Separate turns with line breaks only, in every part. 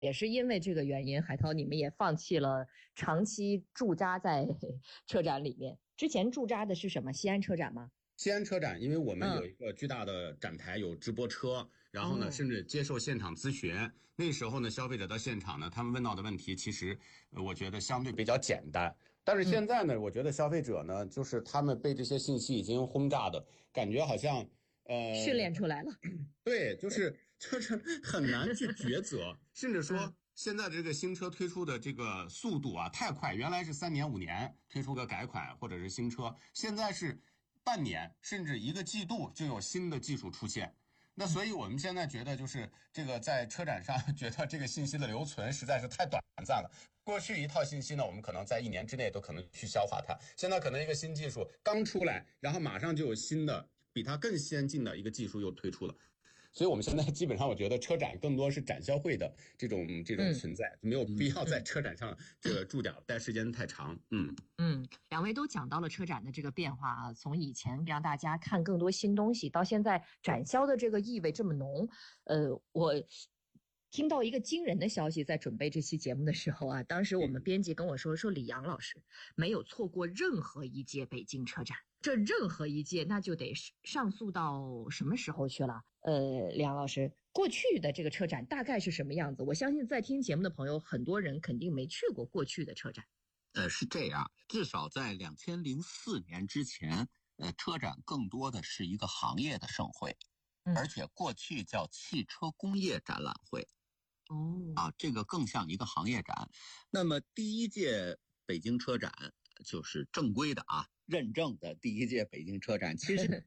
也是因为这个原因，海涛你们也放弃了长期驻扎在车展里面。之前驻扎的是什么？西安车展吗？
西安车展，因为我们有一个巨大的展台，有直播车，然后呢，甚至接受现场咨询。那时候呢，消费者到现场呢，他们问到的问题，其实我觉得相对比较简单。但是现在呢，我觉得消费者呢，就是他们被这些信息已经轰炸的感觉，好像
训练出来了。
对，就是很难去抉择，甚至说现在这个新车推出的这个速度啊太快，原来是3年5年推出个改款或者是新车，现在是半年甚至1个季度就有新的技术出现。那所以我们现在觉得就是这个在车展上觉得这个信息的留存实在是太短暂了。过去一套信息呢，我们可能在1年之内都可能去消化它，现在可能一个新技术刚出来，然后马上就有新的比它更先进的一个技术又推出了。所以我们现在基本上我觉得车展更多是展销会的这种存在，没有必要在车展上这个驻脚待时间太长。
两位都讲到了车展的这个变化啊，从以前让大家看更多新东西，到现在展销的这个意味这么浓。我听到一个惊人的消息，在准备这期节目的时候啊，当时我们编辑跟我说李阳老师没有错过任何一届北京车展，这任何一届那就得上溯到什么时候去了？李阳老师，过去的这个车展大概是什么样子？我相信在听节目的朋友，很多人肯定没去过过去的车展。
是这样，至少在2004年之前，车展更多的是一个行业的盛会，而且过去叫汽车工业展览会。这个更像一个行业展。那么第一届北京车展就是正规的认证的第一届北京车展，其实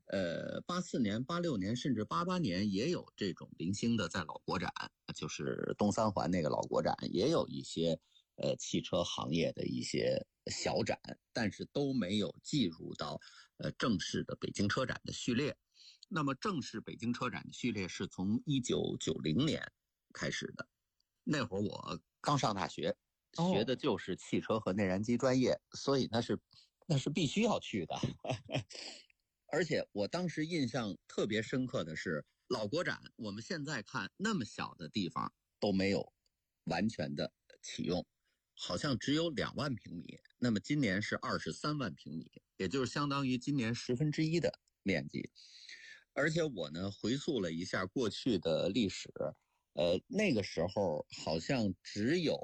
84年、86年甚至88年也有这种零星的在老国展，就是东三环那个老国展也有一些汽车行业的一些小展，但是都没有计入到正式的北京车展的序列。那么正式北京车展的序列是从1990年开始的，那会儿我刚上大学，学的就是汽车和内燃机专业，所以那是必须要去的。而且我当时印象特别深刻的是，老国展我们现在看那么小的地方都没有完全的启用，好像只有2万平米，那么今年是23万平米，也就是相当于今年1/10的面积。而且我呢回溯了一下过去的历史，那个时候好像只有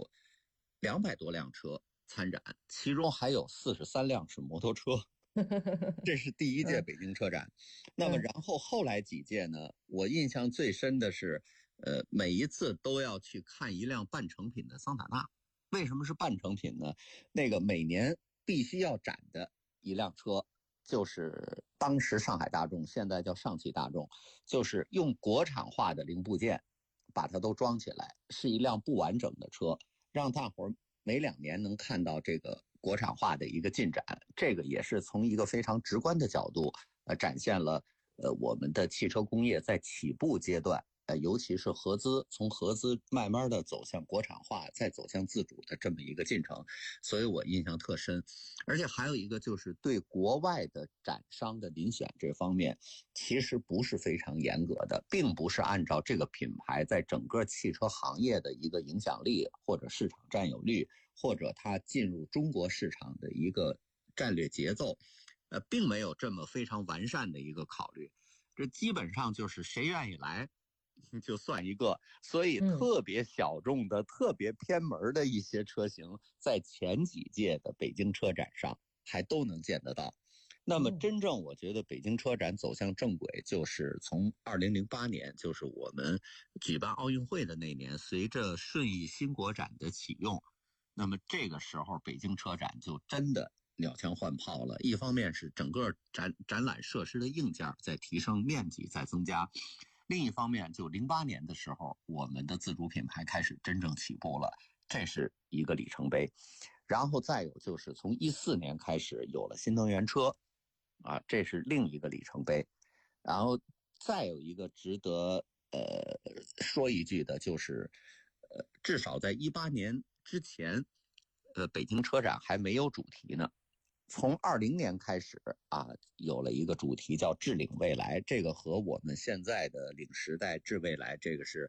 200多辆车参展，其中还有43辆是摩托车。这是第一届北京车展。那么然后后来几届呢，我印象最深的是每一次都要去看一辆半成品的桑塔纳。为什么是半成品呢？那个每年必须要展的一辆车就是当时上海大众，现在叫上汽大众，就是用国产化的零部件把它都装起来，是一辆不完整的车，让大伙儿每2年能看到这个国产化的一个进展。这个也是从一个非常直观的角度展现了我们的汽车工业在起步阶段，尤其是合资，从合资慢慢的走向国产化，再走向自主的这么一个进程，所以我印象特深。而且还有一个就是对国外的展商的遴选这方面，其实不是非常严格的，并不是按照这个品牌在整个汽车行业的一个影响力或者市场占有率，或者它进入中国市场的一个战略节奏，并没有这么非常完善的一个考虑。这基本上就是谁愿意来就算一个，所以特别小众的、特别偏门的一些车型，在前几届的北京车展上还都能见得到。那么真正我觉得北京车展走向正轨，就是从2008年，就是我们举办奥运会的那年，随着顺义新国展的启用，那么这个时候北京车展就真的鸟枪换炮了。一方面是整个展览设施的硬件在提升，面积在增加，另一方面就08年的时候，我们的自主品牌开始真正起步了，这是一个里程碑。然后再有就是从14年开始有了新能源车这是另一个里程碑。然后再有一个值得说一句的就是至少在18年之前北京车展还没有主题呢。从20年开始有了一个主题叫智领未来，这个和我们现在的领时代智未来这个是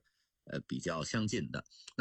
比较相近的。